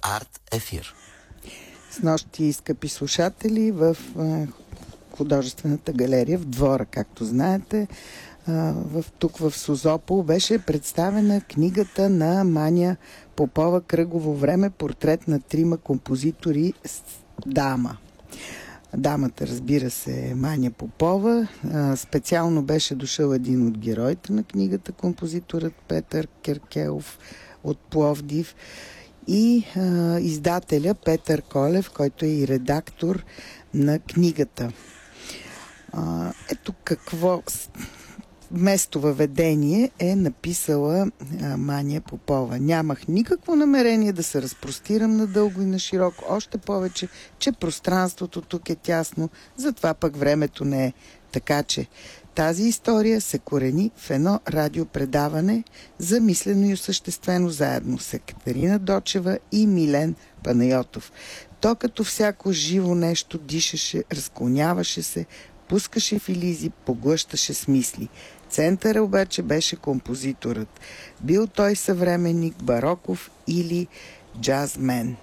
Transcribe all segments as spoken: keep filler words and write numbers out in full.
Арт Ефир. Снощи, скъпи слушатели, в художествената галерия в Двора, както знаете, в, тук в Созопол беше представена книгата на Маня Попова "Кръгово време. Портрет на трима композитори с дама". Дамата, разбира се, е Маня Попова. Специално беше дошъл един от героите на книгата, композиторът Петър Керкелов от Пловдив, и а, издателя Петър Колев, който е и редактор на книгата. А, ето какво вместо въведение е написала а, Маня Попова. Нямах никакво намерение да се разпростирам надълго и на широко, още повече, че пространството тук е тясно, затова пък времето не е. Така че тази история се корени в едно радиопредаване, замислено и осъществено заедно с Екатерина Дочева и Милен Панайотов. То като всяко живо нещо дишаше, разклоняваше се, пускаше филизи, поглъщаше с мисли. Центъра обаче беше композиторът. Бил той съвременник, бароков или джазмен.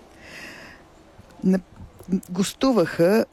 Гостуваха,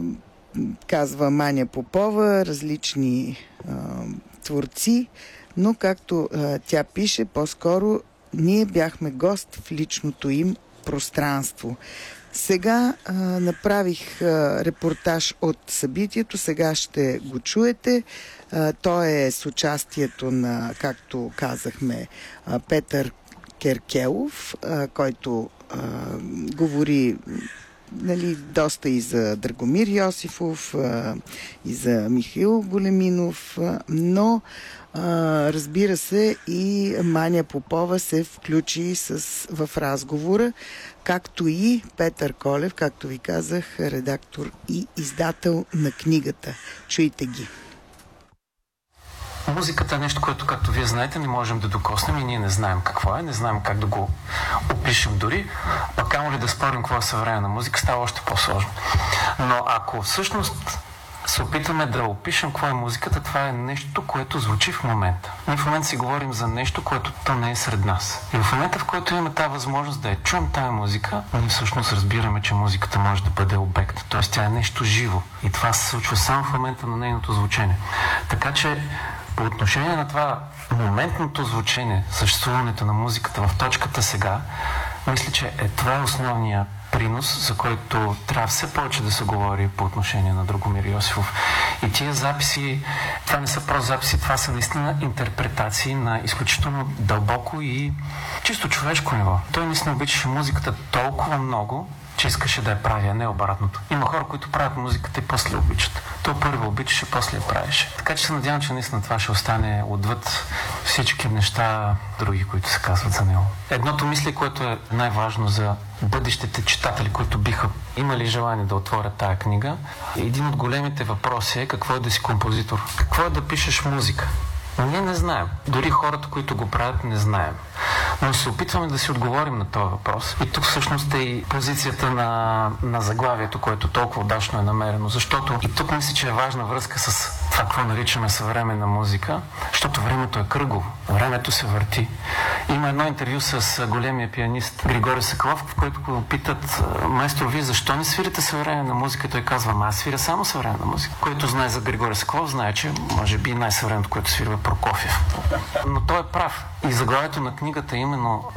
казва Маня Попова, различни а, творци, но както а, тя пише, по-скоро ние бяхме гост в личното им пространство. Сега а, направих а, репортаж от събитието, сега ще го чуете. А, то е с участието на, както казахме, а, Петър Керкелов, а, който а, говори, нали, доста и за Драгомир Йосифов, а, и за Михаил Големинов, а, но а, разбира се и Маня Попова се включи с, в разговора, както и Петър Колев, както ви казах, редактор и издател на книгата. Чуйте ги. Музиката е нещо, което, както вие знаете, не можем да докоснем и ние не знаем какво е, не знаем как да го опишем дори, пък камо ли да спорим какво е съвременна музика, става още по-сложно. Но ако всъщност се опитаме да опишем какво е музиката, това е нещо, което звучи в момента. Ние в момента си говорим за нещо, което то не е сред нас. И в момента, в който имаме тази възможност да я чуем тази музика, ние всъщност разбираме, че музиката може да бъде обект. Тоест тя е нещо живо. И това се случва само в момента на нейното звучение. Така че по отношение на това моментното звучение, съществуването на музиката в точката сега, мисля, че е това основния принос, за който трябва все повече да се говори по отношение на Драгомир Йосифов. И тия записи, това не са просто записи, това са наистина интерпретации на изключително дълбоко и чисто човешко ниво. Той наистина обичаше музиката толкова много, че искаше да я прави, а не обратното. Има хора, които правят музиката и после обичат. Той първо обичаше, после я правеше. Така че се надявам, че наистина това ще остане отвъд всички неща, други, които се казват за него. Едното мисли, което е най-важно за бъдещите читатели, които биха имали желание да отворят тая книга, един от големите въпроси е какво е да си композитор. Какво е да пишеш музика? Ние не знаем. Дори хората, които го правят, не знаем. Но се опитваме да си отговорим на този въпрос. И тук всъщност е и позицията на, на заглавието, което толкова удачно е намерено. Защото и тук мисля, че е важна връзка с това, какво наричаме съвременна музика, защото времето е кръгово. Времето се върти. Има едно интервю с големия пианист Григорий Соколов, в който го питат: майстор, вие защо не свирите съвременна музика? Той казва: ама аз свиря само съвременна музика. Който знае за Григорий Соколов, знае, че може би най-съвременното, което свирва Прокофиев. Но той е прав. И заглавието на книгата е именно